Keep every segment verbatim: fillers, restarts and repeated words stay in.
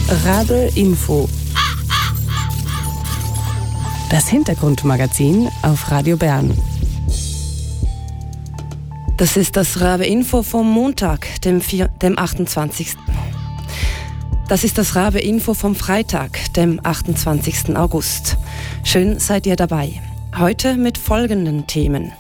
Rabe Info. Das Hintergrundmagazin auf Radio Bern. Das ist das Rabe Info vom Montag, dem, vier, dem achtundzwanzigsten Das ist das Rabe Info vom Freitag, dem achtundzwanzigsten August. Schön seid ihr dabei. Heute mit folgenden Themen.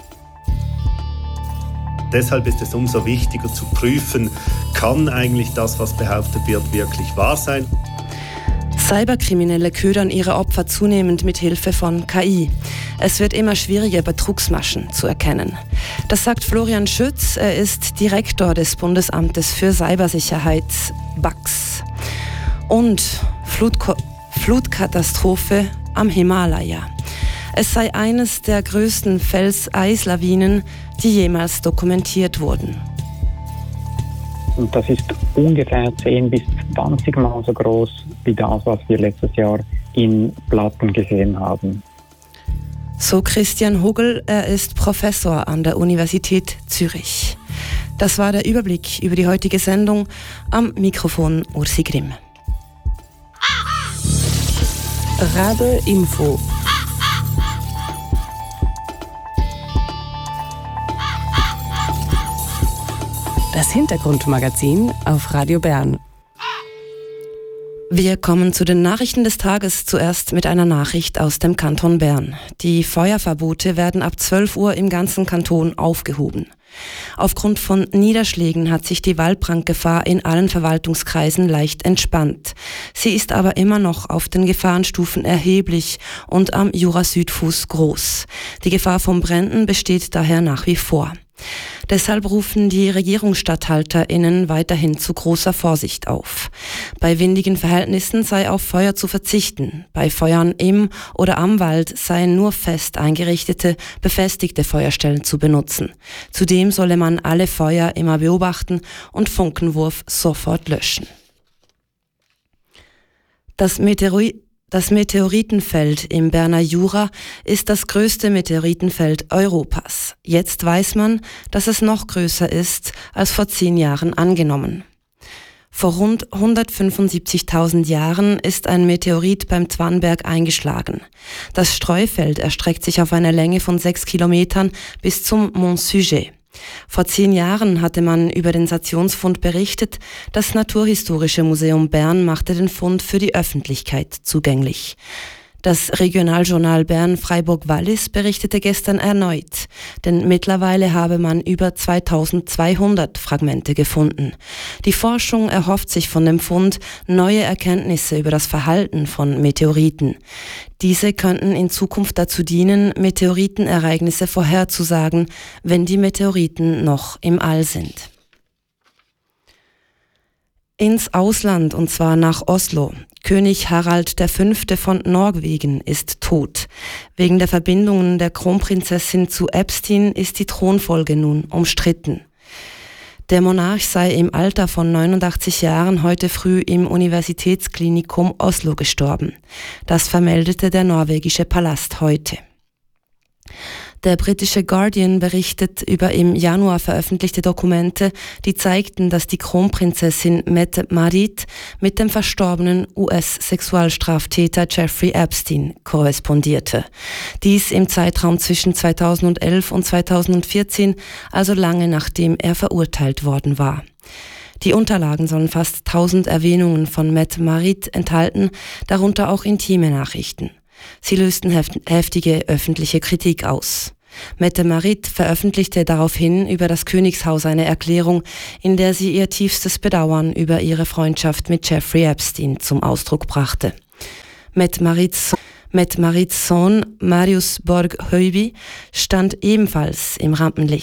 Deshalb ist es umso wichtiger zu prüfen, kann eigentlich das, was behauptet wird, wirklich wahr sein? Cyberkriminelle ködern ihre Opfer zunehmend mit Hilfe von K I. Es wird immer schwieriger, Betrugsmaschen zu erkennen. Das sagt Florian Schütz. Er ist Direktor des Bundesamtes für Cybersicherheit, B A X. Und Flutko- Flutkatastrophe am Himalaya. Es sei eines der größten Felseislawinen, die jemals dokumentiert wurden. Und das ist ungefähr zehn bis zwanzig Mal so groß wie das, was wir letztes Jahr in Platten gesehen haben. So Christian Hugel, er ist Professor an der Universität Zürich. Das war der Überblick über die heutige Sendung. Am Mikrofon Ursi Grimm. Rabe Info. Das Hintergrundmagazin auf Radio Bern. Wir kommen zu den Nachrichten des Tages, zuerst mit einer Nachricht aus dem Kanton Bern. Die Feuerverbote werden ab zwölf Uhr im ganzen Kanton aufgehoben. Aufgrund von Niederschlägen hat sich die Waldbrandgefahr in allen Verwaltungskreisen leicht entspannt. Sie ist aber immer noch auf den Gefahrenstufen erheblich und am Jura-Südfuss groß. Die Gefahr von Bränden besteht daher nach wie vor. Deshalb rufen die RegierungsstatthalterInnen weiterhin zu großer Vorsicht auf. Bei windigen Verhältnissen sei auf Feuer zu verzichten. Bei Feuern im oder am Wald seien nur fest eingerichtete, befestigte Feuerstellen zu benutzen. Zudem solle man alle Feuer immer beobachten und Funkenwurf sofort löschen. Das Meteoroid Das Meteoritenfeld im Berner Jura ist das größte Meteoritenfeld Europas. Jetzt weiß man, dass es noch größer ist als vor zehn Jahren angenommen. Vor rund hundertfünfundsiebzigtausend Jahren ist ein Meteorit beim Zwanberg eingeschlagen. Das Streufeld erstreckt sich auf einer Länge von sechs Kilometern bis zum Mont Sujet. Vor zehn Jahren hatte man über den Sationsfund berichtet. Das Naturhistorische Museum Bern machte den Fund für die Öffentlichkeit zugänglich. Das Regionaljournal Bern-Freiburg-Wallis berichtete gestern erneut, denn mittlerweile habe man über zweitausendzweihundert Fragmente gefunden. Die Forschung erhofft sich von dem Fund neue Erkenntnisse über das Verhalten von Meteoriten. Diese könnten in Zukunft dazu dienen, Meteoritenereignisse vorherzusagen, wenn die Meteoriten noch im All sind. Ins Ausland, und zwar nach Oslo. König Harald der Fünfte von Norwegen ist tot. Wegen der Verbindungen der Kronprinzessin zu Epstein ist die Thronfolge nun umstritten. Der Monarch sei im Alter von neunundachtzig Jahren heute früh im Universitätsklinikum Oslo gestorben. Das vermeldete der norwegische Palast heute. Der britische Guardian berichtet über im Januar veröffentlichte Dokumente, die zeigten, dass die Kronprinzessin Mette-Marit mit dem verstorbenen U S-Sexualstraftäter Jeffrey Epstein korrespondierte. Dies im Zeitraum zwischen zweitausendelf und zweitausendvierzehn, also lange nachdem er verurteilt worden war. Die Unterlagen sollen fast tausend Erwähnungen von Mette-Marit enthalten, darunter auch intime Nachrichten. Sie lösten heftige öffentliche Kritik aus. Mette-Marit veröffentlichte daraufhin über das Königshaus eine Erklärung, in der sie ihr tiefstes Bedauern über ihre Freundschaft mit Jeffrey Epstein zum Ausdruck brachte. Mette-Marits Mette-Marits Sohn Marius Borg Høiby stand ebenfalls im Rampenlicht.